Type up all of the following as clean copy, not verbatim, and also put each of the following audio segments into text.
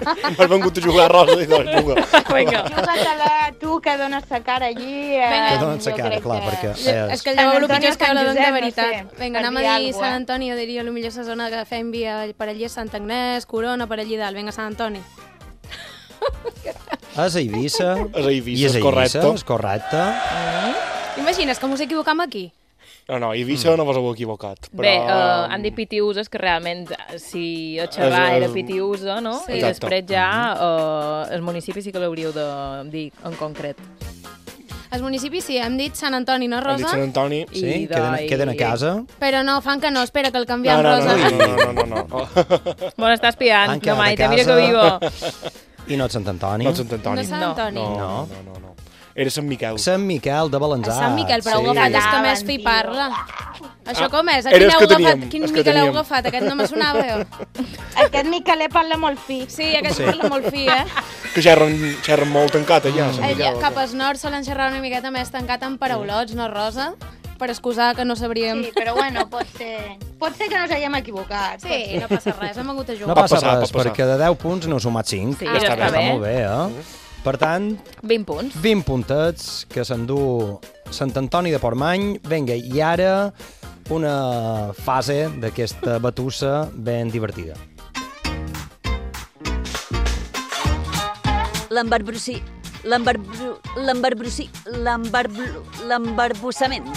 M'has vengut a jugar a Rosa i doncs juga. Vinga. Juga-te-la, tu que dones sa cara allí. Vinga. Que dones sa cara, clar, perquè... És que llavors el pitjor és que Sant la dono de Josep, no veritat. sé, Vinga, per anem a dir dir alguna Sant cosa, Antoni, jo diria potser la zona que fem via per allí Sant Agnès, Corona, per allí dalt. Vinga, Sant Antoni. És a Eivissa. És a Eivissa, I és és a correcte. Eivissa, és correcte. Imagines com us equivocam aquí? No, Eivissa no vos heu equivocat. Però... Bé, han dit Pitiuses, que realment, si el xerrar era Pitiusa, no? Sí. I després ja el municipi sí que l'hauríeu de dir en concret. Els municipis sí, hem dit Sant Antoni, no, Han dit Rosa? Sant Antoni. Sí, queden a casa. Però no, fan que no, espera que el canviem, No. Rosa. Bon, està espiant, Han quedat no, a Maite, mira casa. que vivo. I no et Sant Antoni. No, Sant Antoni. No Sant Antoni. No. Era Sant Miquel. Sant Miquel de Balanzat. Sant Miquel, però heu agafat és que més fi parla. Això com és? A Era quin els heu que agafat? teníem, Quin els que Miquel heu teníem. agafat? Aquest no me sonava, jo. Aquest Miqueler parla molt fi. Sí, aquest parla molt fi, eh? Que xerren molt tancat allà, Sant Ella, Miquel. cap al nord solen xerrar una miqueta més tancat amb paraulots, no, Rosa? Per excusar que no sabríem... Sí, però bueno, pot ser que no s'haguem equivocat. Sí, no passa res, hem hagut de No jugar. passa passar, res, pot passar. perquè de 10 punts n'heu sumat 5. Sí, ja està Està bé. molt bé, eh? Per tant, 20 punts. 20 puntets que s'endú Sant Antoni de Portmany. Vinga, i ara una fase d'aquesta batussa ben divertida. L'embarbussament.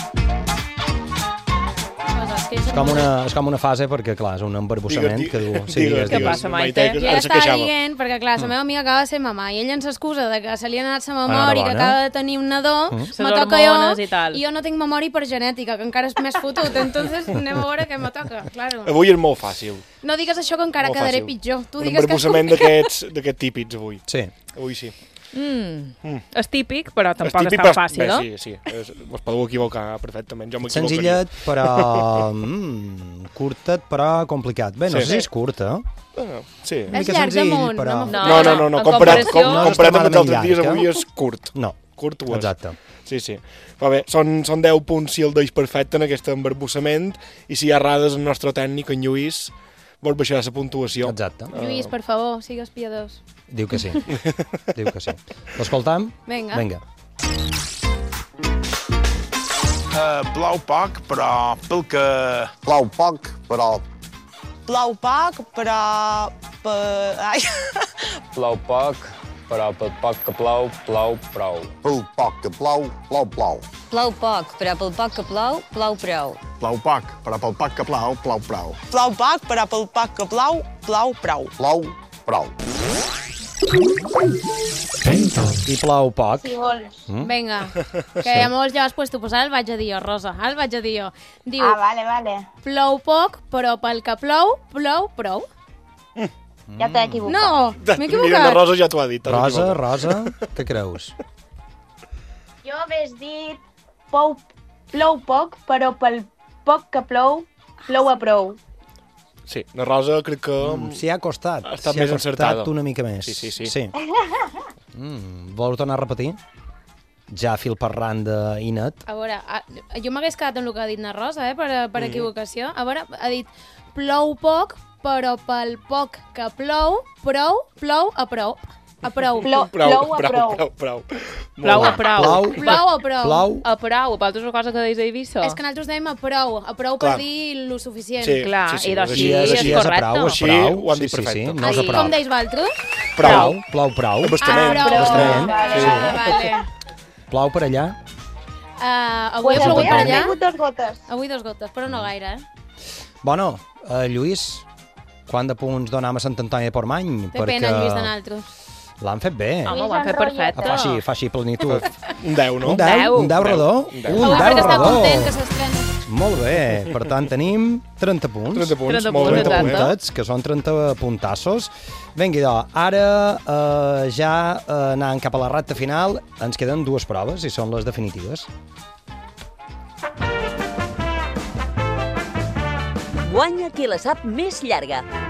És com una fase perquè, clar, és un embarbussament que du... Digues. Què passa, Maite? Jo ja estava dient, perquè clar, la meva amiga acaba de ser mamà i ella ens excusa de que se li ha anat sa memòria, que Enhorabona. acaba de tenir un nadó, Ses me toca jo, hormones i tal. i jo no tinc memòria per genètica, que encara és més fotut, entonces anem a veure què me toca, claro. Avui és molt fàcil. No digues això que encara Molt quedaré fàcil. pitjor. Tu Un digues que és embarbussament d'aquests típics avui. Sí. Avui sí. És típic, però tampoc És típic, és tan fàcil, bé, no? Sí. Us podeu equivocar perfectament. Jo m'equivocaria. Senzillet, però... curtet, però complicat. Bé, no Sí. sé si és curt, eh? Sí. Una És mica llarg senzill, damunt, però... No. en Comparat comparació- No és amb els altres extremadament dies, llarg, avui és curt. No. Curt ho és. Exacte. Sí. Però bé, són 10 punts si el deix perfecte en aquest embarbussament i si hi ha errades el nostre tècnic, en Lluís, vol baixar la puntuació. Exacte. Lluís, per favor, sigues piadós. Diu que sí. Diu que sí. L'escoltam? Vinga. Vinga. Plou poc, però pel que... Plou poc, però... Plou poc, però... Ai. Plou poc, però pel poc que plou, plou prou. Pel poc que plou, plou plou. Plou poc, però pel poc que plou, plou prou. Plou poc, però pel poc que plou, plou prou. Plou poc, però pel poc que plou, plou prou. Plou, prou. I plou poc. Si vols. Vinga, que ja molts ja has puesto, pues ara el vaig a dir jo, Rosa, ara el vaig a dir jo. Diu, Vale. plou poc, però pel que plou, plou prou. Ja t'he equivocat. No, m'he Mira, la equivocat. Rosa ja t'ho ha dit. t'has Rosa, equivocat. Rosa, què creus? Jo hagués dit plou poc, però pel poc que plou, plou a prou. Sí, la Rosa crec que... S'hi ha costat. Ha estat S'hi ha més encertada. costat una mica més. Sí. Voleu tornar a repetir? Ja fil parlant d'Inet. A veure, jo m'hagués quedat amb el que ha dit na Rosa, per equivocació. A veure, ha dit plou poc, però pel poc que plou, plou a prou. A prou. Plou a prou. Prou. Plou a prou. Plou a prou. Plau. A prou, vosaltres una cosa que deis a Eivissa? És que nosaltres dèiem a prou per Clar. dir lo suficient. Sí. Clar, i doncs Així sí, és, és així és a correcte. prou, és Així prou. ho han dit Sí, perfecte. no és a Ai, prou. com deis vosaltres? Prou, plou prou. Abastament. prou. Abastament. Vale. Plau per allà. Avui ha plogut per han allà? caigut 2 gotes. Avui 2 gotes, però no gaire, Bueno, Lluís, quant de punts donam a Sant Antoni de Portmany? Té pena, Lluís, de naltros. L'han fet bé. Home, ho han fet perfecte. Fa així plenitud. Un 10, no? Un 10, un 10 redó. Un 10. Un Avui 10 perquè està redó. content que s'estrena. Molt bé. Per tant, tenim 30 punts. 30 punts. 30 molt bé. 30 exacte. puntets, que són 30 puntassos. Vinga, idò, ara ja anant cap a la recta final, ens queden 2 proves i són les definitives. Guanya qui la sap més llarga.